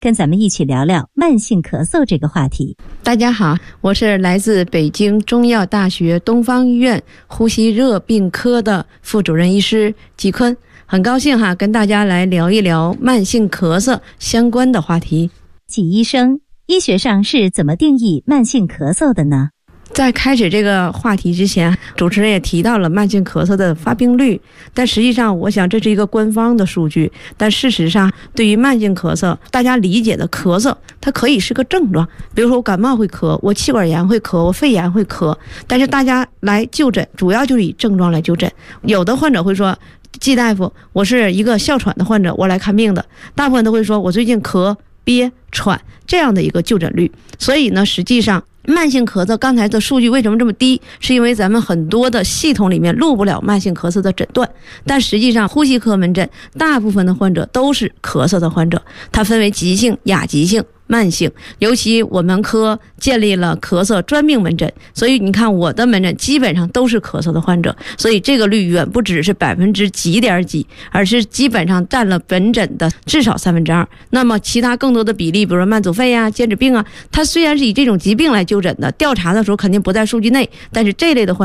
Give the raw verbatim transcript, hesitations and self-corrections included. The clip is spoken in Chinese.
跟咱们一起聊聊慢性咳嗽这个话题。 大家好，我是来自北京中药大学东方医院呼吸热病科的副主任医师季坤，很高兴哈跟大家来聊一聊慢性咳嗽相关的话题。 季医生，医学上是怎么定义慢性咳嗽的呢？ 在开始这个话题之前，主持人也提到了慢性咳嗽的发病率，但实际上我想这是一个官方的数据，但事实上对于慢性咳嗽，大家理解的咳嗽它可以是个症状，比如说我感冒会咳，我气管炎会咳，我肺炎会咳，但是大家来就诊主要就是以症状来就诊。有的患者会说，季大夫，我是一个哮喘的患者，我来看病的，大部分都会说我最近咳憋喘这样的一个就诊率。所以呢，实际上慢性咳嗽刚才的数据为什么这么低，是因为咱们很多的系统里面录不了慢性咳嗽的诊断，但实际上呼吸科门诊大部分的患者都是咳嗽的患者，它分为急性、亚急性、慢性，尤其我们科建立了咳嗽专命门诊，所以你看我的门诊基本上都是咳嗽的患者，所以这个率远不只是百分之几点几，而是基本上占了本诊的至少三分之二。那么其他更多的比例，比如说慢阻肺啊、间质病啊，它虽然是以这种疾病来就诊的，调查的时候肯定不在数据内，但是这类的患者